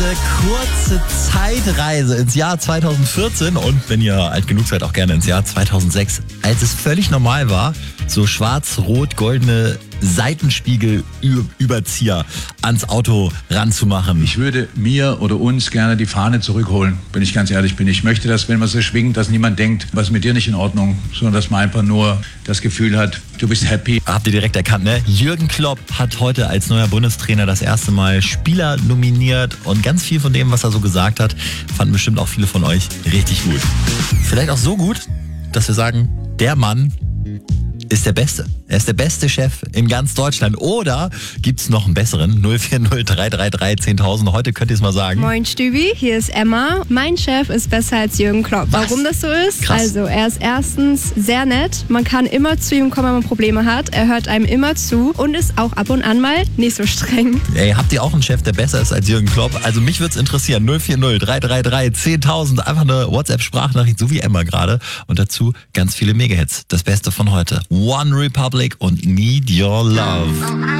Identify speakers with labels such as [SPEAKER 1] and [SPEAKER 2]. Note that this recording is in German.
[SPEAKER 1] kurze Zeitreise ins Jahr 2014 und wenn ihr alt genug seid, auch gerne ins Jahr 2006, als es völlig normal war, so schwarz-rot-goldene Seitenspiegel-Überzieher ans Auto ranzumachen.
[SPEAKER 2] Ich würde mir oder uns gerne die Fahne zurückholen, wenn ich ganz ehrlich bin. Ich möchte, dass, wenn man so schwingt, dass niemand denkt, was ist mit dir nicht in Ordnung, sondern dass man einfach nur das Gefühl hat, du bist happy.
[SPEAKER 1] Habt ihr direkt erkannt, ne? Jürgen Klopp hat heute als neuer Bundestrainer das erste Mal Spieler nominiert und ganz viel von dem, was er so gesagt hat, fanden bestimmt auch viele von euch richtig gut. Vielleicht auch so gut, dass wir sagen, der Mann ist der Beste. Er ist der beste Chef in ganz Deutschland. Oder gibt's noch einen besseren? 040 333 10.000. Heute könnt ihr es mal sagen.
[SPEAKER 3] Moin Stübi, hier ist Emma. Mein Chef ist besser als Jürgen Klopp.
[SPEAKER 1] Was?
[SPEAKER 3] Warum das so ist?
[SPEAKER 1] Krass.
[SPEAKER 3] Also, er ist erstens sehr nett. Man kann immer zu ihm kommen, wenn man Probleme hat. Er hört einem immer zu und ist auch ab und an mal nicht so streng.
[SPEAKER 1] Ey, habt ihr auch einen Chef, der besser ist als Jürgen Klopp? Also mich würde es interessieren. 040 333 10.000. Einfach eine WhatsApp-Sprachnachricht, so wie Emma gerade. Und dazu ganz viele Megahits. Das Beste von heute. One Republic und Need Your Love.